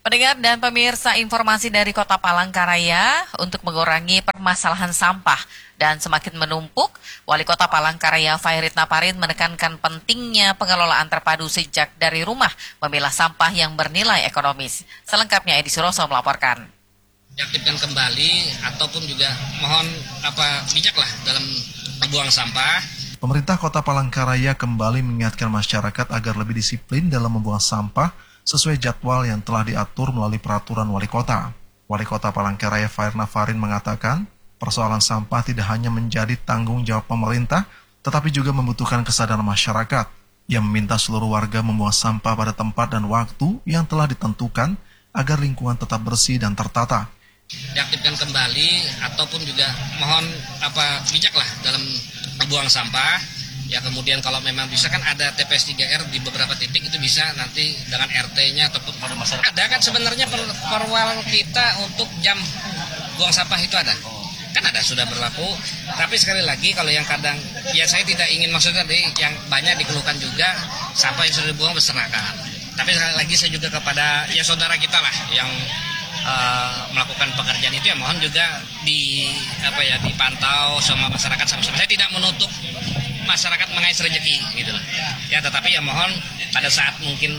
Pendengar dan pemirsa, informasi dari Kota Palangkaraya untuk mengurangi permasalahan sampah dan semakin menumpuk, Wali Kota Palangkaraya Fairit Naparin menekankan pentingnya pengelolaan terpadu sejak dari rumah memilah sampah yang bernilai ekonomis. Selengkapnya Edi Suroso melaporkan. Diaktifkan kembali ataupun juga mohon bijaklah dalam membuang sampah. Pemerintah Kota Palangkaraya kembali mengingatkan masyarakat agar lebih disiplin dalam membuang sampah sesuai jadwal yang telah diatur melalui peraturan Wali Kota. Wali Kota Palangkaraya Fairit Naparin mengatakan, persoalan sampah tidak hanya menjadi tanggung jawab pemerintah, tetapi juga membutuhkan kesadaran masyarakat. Ia meminta seluruh warga membuang sampah pada tempat dan waktu yang telah ditentukan agar lingkungan tetap bersih dan tertata. Diaktifkan kembali ataupun juga mohon bijaklah dalam membuang sampah. Ya kemudian kalau memang bisa kan ada TPS 3R di beberapa titik itu bisa nanti dengan RT-nya ataupun pada masyarakat. Ada kan sebenarnya perwal kita untuk jam buang sampah itu ada. Kan ada sudah berlaku. Tapi sekali lagi kalau yang kadang ya saya tidak ingin maksudnya yang banyak dikeluhkan juga sampah yang sudah dibuang berserakan. Tapi sekali lagi saya juga kepada ya saudara kita lah yang melakukan pekerjaan itu ya mohon juga dipantau sama masyarakat sama-sama. Saya tidak menutup masyarakat mengais rezeki gitu loh. Ya tetapi ya mohon pada saat mungkin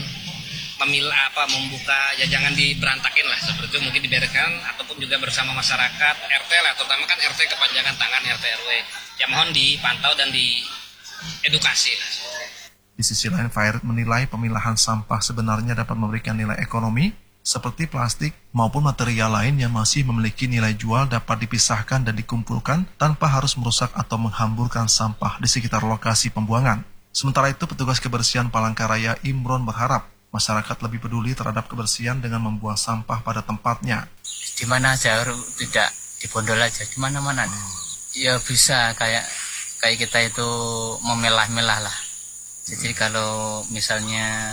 membuka ya jangan diberantakin lah, seperti itu mungkin dibereskan ataupun juga bersama masyarakat RT lah, terutama kan RT kepanjangan tangan RT RW. Ya mohon dipantau dan diedukasi lah. Di sisi lain, Fairit menilai pemilahan sampah sebenarnya dapat memberikan nilai ekonomi seperti plastik maupun material lain yang masih memiliki nilai jual dapat dipisahkan dan dikumpulkan tanpa harus merusak atau menghamburkan sampah di sekitar lokasi pembuangan. Sementara itu, petugas kebersihan Palangkaraya Imron berharap masyarakat lebih peduli terhadap kebersihan dengan membuang sampah pada tempatnya. Di mana aja, tidak di bondol aja, di mana-mana. Ya bisa kayak kita itu memilah-milah lah. Jadi kalau misalnya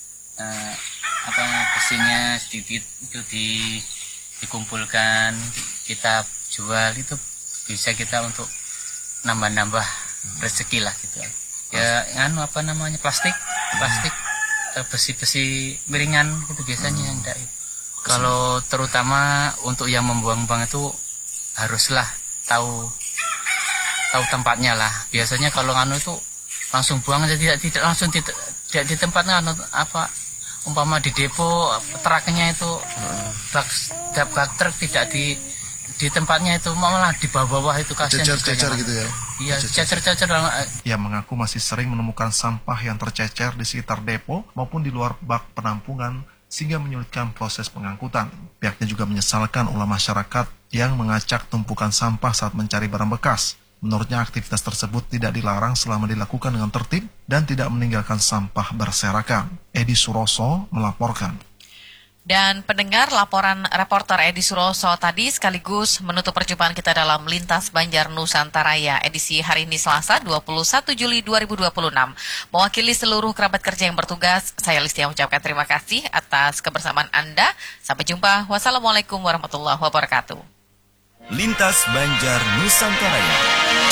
besinya sedikit itu dikumpulkan, kita jual, itu bisa kita untuk nambah-nambah rezeki lah gitu ya. Plastik besi miringan itu biasanya enggak. Kalau terutama untuk yang membuang-buang itu haruslah tahu tempatnya lah. Biasanya kalau itu langsung buang aja, tidak langsung tidak di tempatnya umpama di depo truknya itu bak truk tidak di tempatnya itu, malah di bawah itu kasihan. Cecer gitu ya. Iya, cecer. Ia mengaku masih sering menemukan sampah yang tercecer di sekitar depo maupun di luar bak penampungan sehingga menyulitkan proses pengangkutan. Pihaknya juga menyesalkan ulah masyarakat yang mengacak tumpukan sampah saat mencari barang bekas. Menurutnya aktivitas tersebut tidak dilarang selama dilakukan dengan tertib dan tidak meninggalkan sampah berserakan. Edi Suroso melaporkan. Dan pendengar, laporan reporter Edi Suroso tadi sekaligus menutup perjumpaan kita dalam Lintas Banjar Nusantaraya edisi hari ini Selasa 21 Juli 2026. Mewakili seluruh kerabat kerja yang bertugas, saya Listia mengucapkan terima kasih atas kebersamaan Anda. Sampai jumpa. Wassalamualaikum warahmatullahi wabarakatuh. Lintas Banjar Nusantaraya.